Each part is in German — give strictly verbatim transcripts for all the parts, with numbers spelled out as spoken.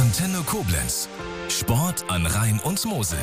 Antenne Koblenz. Sport an Rhein und Mosel.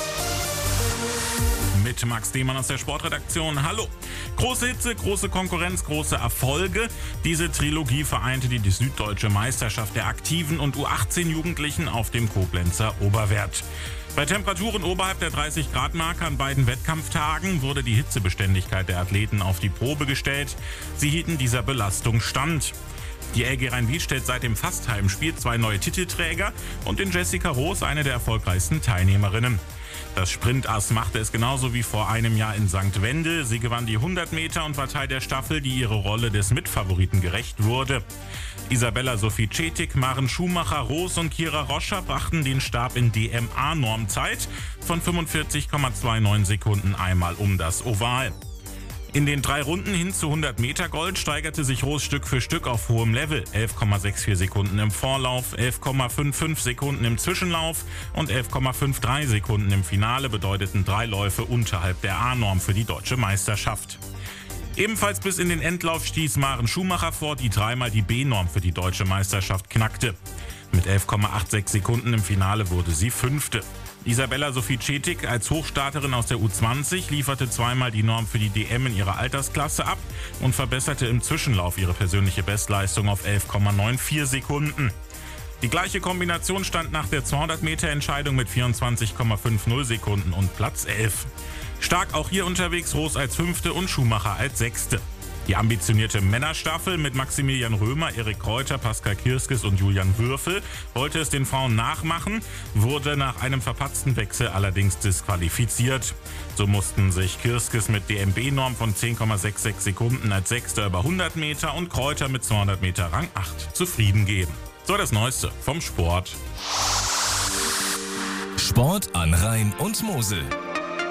Mit Max Demann aus der Sportredaktion. Hallo. Große Hitze, große Konkurrenz, große Erfolge. Diese Trilogie vereinte die süddeutsche Meisterschaft der aktiven und U achtzehn Jugendlichen auf dem Koblenzer Oberwert. Bei Temperaturen oberhalb der dreißig Grad Marke an beiden Wettkampftagen wurde die Hitzebeständigkeit der Athleten auf die Probe gestellt. Sie hielten dieser Belastung stand. Die L G Rhein-Wied stellt seit dem Fastheimspiel zwei neue Titelträger und in Jessica Roos eine der erfolgreichsten Teilnehmerinnen. Das Sprintass machte es genauso wie vor einem Jahr in Sankt Wendel. Sie gewann die hundert Meter und war Teil der Staffel, die ihre Rolle des Mitfavoriten gerecht wurde. Isabella Sophie Cetik, Maren Schumacher, Roos und Kira Roscher brachten den Stab in D M A-Normzeit von fünfundvierzig Komma neunundzwanzig Sekunden einmal um das Oval. In den drei Runden hin zu hundert Meter Gold steigerte sich Roos Stück für Stück auf hohem Level. elf Komma vierundsechzig Sekunden im Vorlauf, elf Komma fünfundfünfzig Sekunden im Zwischenlauf und elf Komma dreiundfünfzig Sekunden im Finale bedeuteten drei Läufe unterhalb der A-Norm für die deutsche Meisterschaft. Ebenfalls bis in den Endlauf stieß Maren Schumacher vor, die dreimal die B-Norm für die deutsche Meisterschaft knackte. Mit elf Komma sechsundachtzig Sekunden im Finale wurde sie Fünfte. Isabella Sophie Cetik als Hochstarterin aus der U zwanzig lieferte zweimal die Norm für die D M in ihrer Altersklasse ab und verbesserte im Zwischenlauf ihre persönliche Bestleistung auf elf Komma vierundneunzig Sekunden. Die gleiche Kombination stand nach der zweihundert Meter Entscheidung mit vierundzwanzig Komma fünfzig Sekunden und Platz elf. Stark auch hier unterwegs Roos als Fünfte und Schumacher als Sechste. Die ambitionierte Männerstaffel mit Maximilian Römer, Erik Kräuter, Pascal Kirskis und Julian Würfel wollte es den Frauen nachmachen, wurde nach einem verpatzten Wechsel allerdings disqualifiziert. So mussten sich Kirskis mit D M B-Norm von zehn Komma sechsundsechzig Sekunden als Sechster über hundert Meter und Kräuter mit zweihundert Meter Rang acht zufrieden geben. So das Neueste vom Sport. Sport an Rhein und Mosel.